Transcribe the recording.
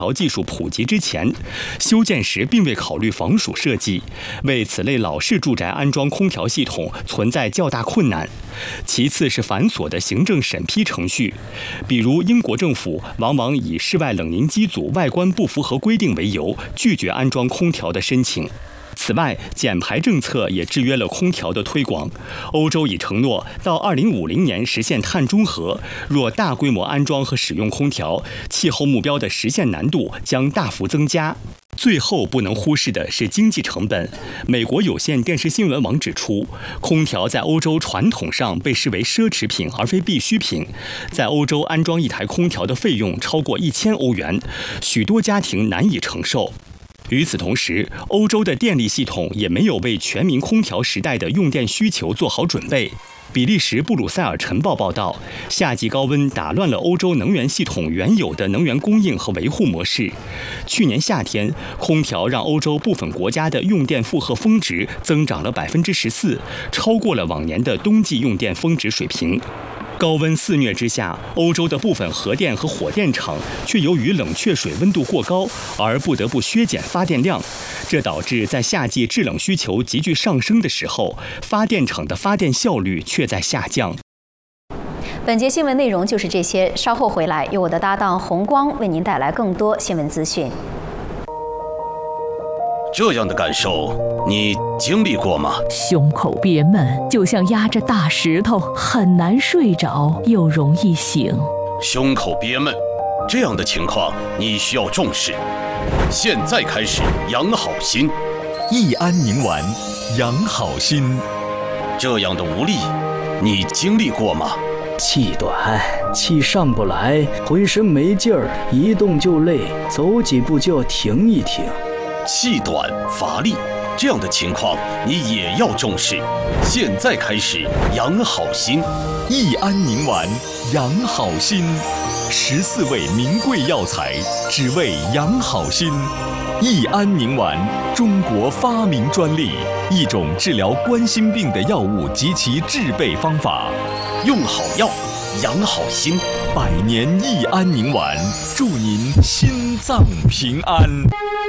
技术普及之前，修建时并未考虑防暑设计，为此类老式住宅安装空调系统存在较大困难。其次是繁琐的行政审批程序，比如英国政府往往以室外冷凝机组外观不符合规定为由，拒绝安装空调的申请。此外，减排政策也制约了空调的推广。欧洲已承诺到2050年实现碳中和，若大规模安装和使用空调，气候目标的实现难度将大幅增加。最后不能忽视的是经济成本。美国有线电视新闻网指出，空调在欧洲传统上被视为奢侈品而非必需品，在欧洲安装一台空调的费用超过1000欧元，许多家庭难以承受。与此同时，欧洲的电力系统也没有为全民空调时代的用电需求做好准备。比利时布鲁塞尔晨报报道，夏季高温打乱了欧洲能源系统原有的能源供应和维护模式。去年夏天，空调让欧洲部分国家的用电负荷峰值增长了14%，超过了往年的冬季用电峰值水平。高温肆虐之下，欧洲的部分核电和火电厂却由于冷却水温度过高而不得不削减发电量，这导致在夏季制冷需求急剧上升的时候，发电厂的发电效率却在下降。 本节新闻内容就是这些，稍后回来由我的搭档红光为您带来更多新闻资讯。 这样的感受你经历过吗？ 胸口憋闷，就像压着大石头，很难睡着，又容易醒。 胸口憋闷，这样的情况你需要重视。现在开始养好心， 益安宁丸养好心。 这样的无力，你经历过吗？ 气短，气上不来，浑身没劲儿，一动就累，走几步就要停一停。 气短乏力，这样的情况你也要重视。现在开始养好心， 益安宁丸养好心，14味名贵药材，只为养好心。益安宁丸，中国发明专利，一种治疗冠心病的药物及其制备方法。 用好药，养好心 ，100年益安宁丸，祝您心脏平安。